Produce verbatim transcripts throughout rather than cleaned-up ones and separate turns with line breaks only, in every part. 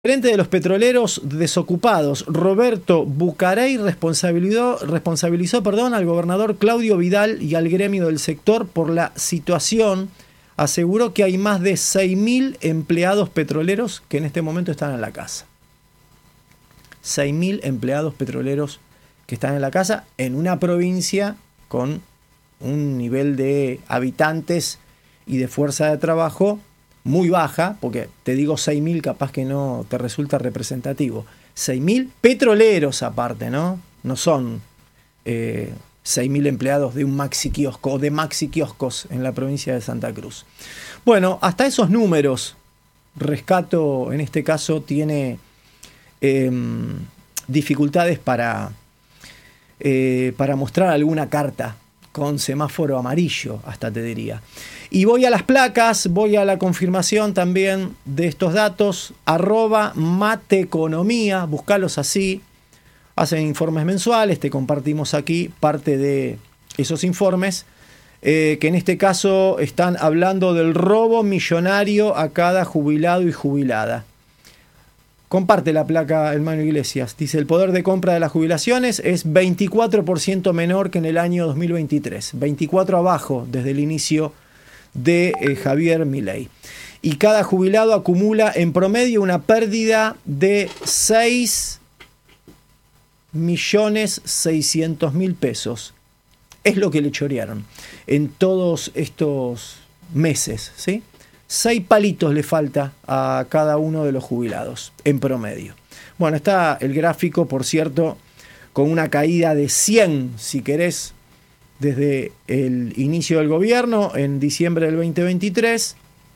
Gerente de los petroleros desocupados, Roberto Bucaray, responsabilizó, responsabilizó perdón, al gobernador Claudio Vidal y al gremio del sector por la situación. Aseguró que hay más de seis mil empleados petroleros que en este momento están en la casa. seis mil empleados petroleros que están en la casa en una provincia con un nivel de habitantes y de fuerza de trabajo muy baja, porque te digo seis mil, capaz que no te resulta representativo. seis mil petroleros aparte, ¿no? No son eh, seis mil empleados de un maxi kiosco o de maxi kioscos en la provincia de Santa Cruz. Bueno, hasta esos números, Rescato en este caso tiene eh, dificultades para, eh, para mostrar alguna carta con semáforo amarillo, hasta te diría. Y voy a las placas, voy a la confirmación también de estos datos, arroba mateeconomía, buscalos así, hacen informes mensuales, te compartimos aquí parte de esos informes, eh, que en este caso están hablando del robo millonario a cada jubilado y jubilada. Comparte la placa Hermano Iglesias. Dice, el poder de compra de las jubilaciones es veinticuatro por ciento menor que en el año dos mil veintitrés. veinticuatro abajo desde el inicio de eh, Javier Milei. Y cada jubilado acumula en promedio una pérdida de seis millones seiscientos mil pesos. Es lo que le chorearon en todos estos meses, ¿sí? Seis palitos le falta a cada uno de los jubilados, en promedio. Bueno, está el gráfico, por cierto, con una caída de cien, si querés, desde el inicio del gobierno, en diciembre del veinte veintitrés.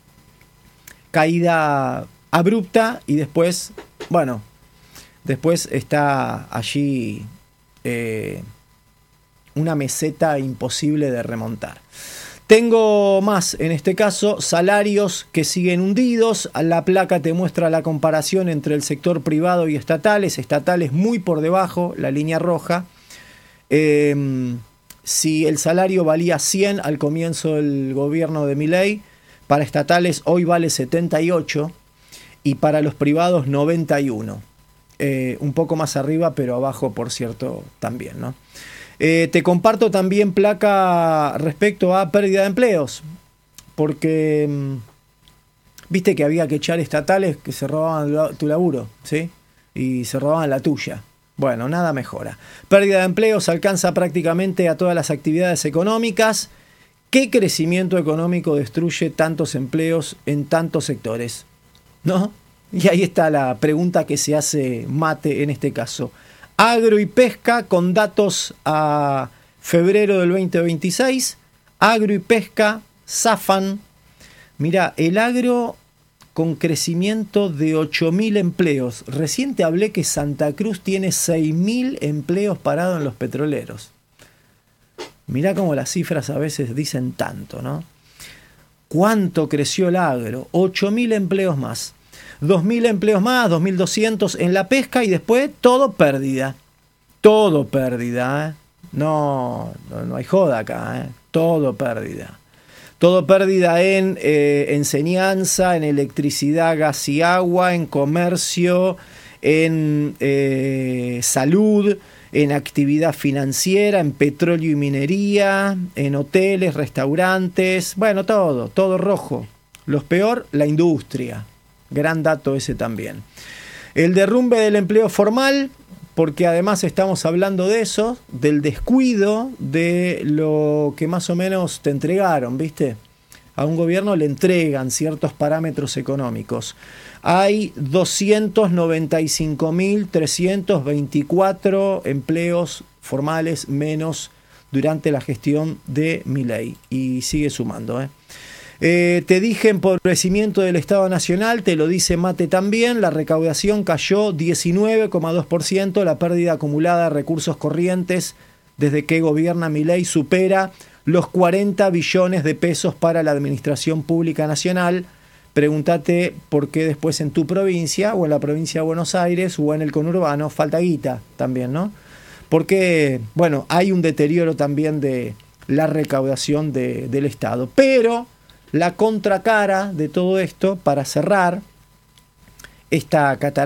Caída abrupta y después, bueno, después está allí eh, una meseta imposible de remontar. Tengo más, en este caso, salarios que siguen hundidos. La placa te muestra la comparación entre el sector privado y estatales. Estatales muy por debajo, la línea roja. Eh, si el salario valía cien al comienzo del gobierno de Milei, para estatales hoy vale setenta y ocho y para los privados noventa y uno. Eh, un poco más arriba, pero abajo, por cierto, también, ¿no? Eh, te comparto también placa respecto a pérdida de empleos, porque mmm, viste que había que echar estatales que se robaban tu laburo, ¿sí? Y se robaban la tuya. Bueno, nada mejora. Pérdida de empleos alcanza prácticamente a todas las actividades económicas. ¿Qué crecimiento económico destruye tantos empleos en tantos sectores? ¿No? Y ahí está la pregunta que se hace Mate en este caso. Agro y pesca con datos a febrero del veinte veintiséis. Agro y pesca zafan. Mirá, el agro con crecimiento de ocho mil empleos. Recién te hablé que Santa Cruz tiene seis mil empleos parados en los petroleros. Mirá cómo las cifras a veces dicen tanto, ¿no? ¿Cuánto creció el agro? ocho mil empleos más. dos mil empleos más, dos mil doscientos en la pesca y después todo pérdida. Todo pérdida, ¿eh? No, no, no hay joda acá, ¿eh? Todo pérdida. Todo pérdida en eh, enseñanza, en electricidad, gas y agua, en comercio, en eh, salud, en actividad financiera, en petróleo y minería, en hoteles, restaurantes, bueno, todo, todo rojo. Lo peor, la industria. Gran dato ese también. El derrumbe del empleo formal, porque además estamos hablando de eso, del descuido de lo que más o menos te entregaron, ¿viste? A un gobierno le entregan ciertos parámetros económicos. Hay doscientos noventa y cinco mil trescientos veinticuatro empleos formales menos durante la gestión de Milei. Y sigue sumando, ¿eh? Eh, te dije empobrecimiento del Estado Nacional, te lo dice Mate también, la recaudación cayó diecinueve coma dos por ciento, la pérdida acumulada de recursos corrientes desde que gobierna Milei supera los cuarenta billones de pesos para la Administración Pública Nacional. Pregúntate por qué después en tu provincia o en la provincia de Buenos Aires o en el conurbano falta guita también, ¿no? Porque, bueno, hay un deterioro también de la recaudación de, del Estado, pero la contracara de todo esto, para cerrar, esta catarata